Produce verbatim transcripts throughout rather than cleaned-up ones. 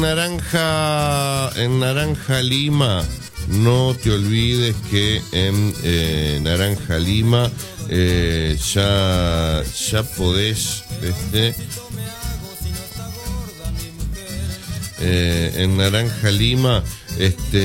Naranja, en Naranja Lima, no te olvides que en eh, Naranja Lima eh, ya, ya podés, este, eh, en Naranja Lima, este,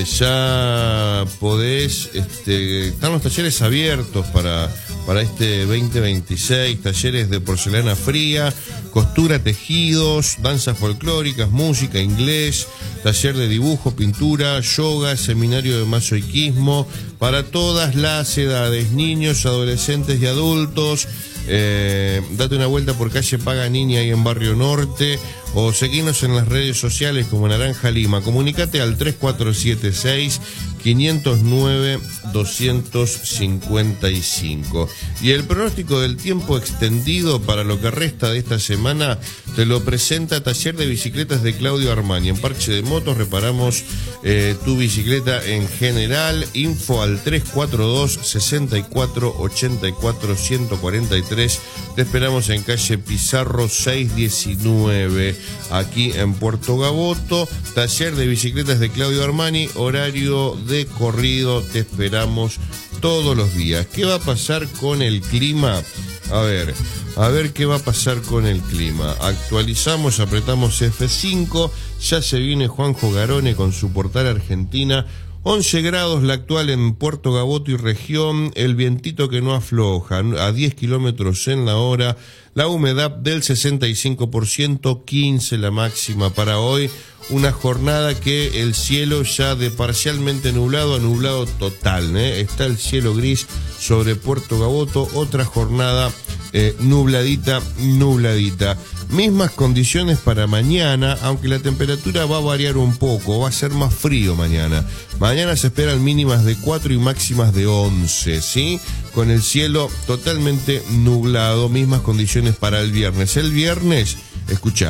ya podés, este, están los talleres abiertos para, para este veinte veintiséis, talleres de porcelana fría, costura, tejidos, danzas folclóricas, música, inglés, taller de dibujo, pintura, yoga, seminario de masoiquismo, para todas las edades, niños, adolescentes y adultos. Eh, date una vuelta por calle Paganini ahí en Barrio Norte, o seguinos en las redes sociales como Naranja Lima. Comunicate al tres cuatro siete seis, quinientos nueve, doscientos cincuenta y cinco. Y el pronóstico del tiempo extendido para lo que resta de esta semana te lo presenta Taller de Bicicletas de Claudio Armani. En Parche de Motos reparamos eh, tu bicicleta en general. Info al tres cuatro dos, sesenta y cuatro, ochenta y cuatro, ciento cuarenta y tres. Te esperamos en calle Pizarro seiscientos diecinueve, aquí en Puerto Gaboto. Taller de Bicicletas de Claudio Armani, horario de corrido, te esperamos todos los días. ¿Qué va a pasar con el clima? A ver, a ver qué va a pasar con el clima. Actualizamos, apretamos F cinco, ya se viene Juanjo Garone con su portal Argentina. once grados la actual en Puerto Gaboto y región, el vientito que no afloja, a diez kilómetros en la hora, la humedad del sesenta y cinco por ciento, quince la máxima para hoy. Una jornada que el cielo ya de parcialmente nublado a nublado total, ¿eh? Está el cielo gris sobre Puerto Gaboto, otra jornada eh, nubladita, nubladita. Mismas condiciones para mañana, aunque la temperatura va a variar un poco, va a ser más frío mañana. Mañana se esperan mínimas de cuatro y máximas de once, ¿sí? Con el cielo totalmente nublado, mismas condiciones para el viernes. El viernes, escuchá,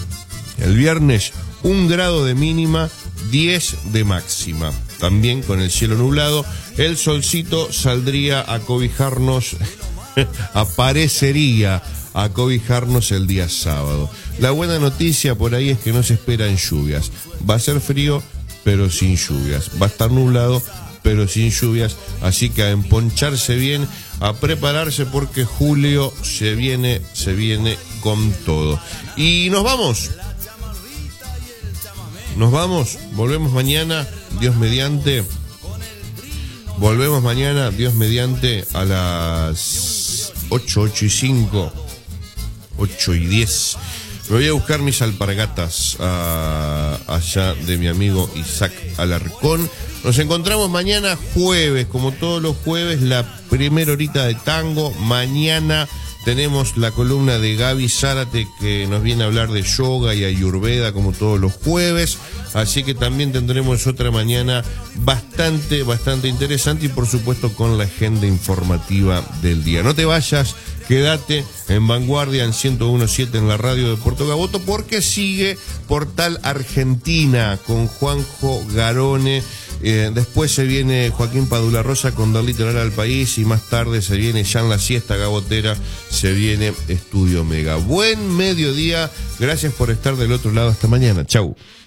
el viernes un grado de mínima, diez de máxima. También con el cielo nublado, el solcito saldría a cobijarnos, aparecería a cobijarnos el día sábado. La buena noticia por ahí es que no se esperan lluvias. Va a ser frío, pero sin lluvias. Va a estar nublado, pero sin lluvias. Así que a emponcharse bien, a prepararse porque julio se viene, se viene con todo. Y nos vamos. Nos vamos, volvemos mañana, Dios mediante. Volvemos mañana, Dios mediante, a las ocho, ocho y cinco, ocho y diez. Me voy a buscar mis alpargatas uh, allá de mi amigo Isaac Alarcón. Nos encontramos mañana jueves, como todos los jueves, la primera horita de tango. Mañana tenemos la columna de Gaby Zárate que nos viene a hablar de yoga y ayurveda como todos los jueves. Así que también tendremos otra mañana bastante, bastante interesante y por supuesto con la agenda informativa del día. No te vayas, quédate en Vanguardia en ciento uno punto siete en la radio de Puerto Gaboto porque sigue Portal Argentina con Juanjo Garone. Eh, después se viene Joaquín Padula Rosa con Dar Litoral al País y más tarde se viene ya en la siesta gabotera, se viene Estudio Mega. Buen mediodía, gracias por estar del otro lado, hasta mañana, chau.